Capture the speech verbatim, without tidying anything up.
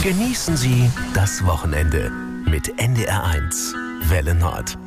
Genießen Sie das Wochenende mit N D R eins Welle Nord.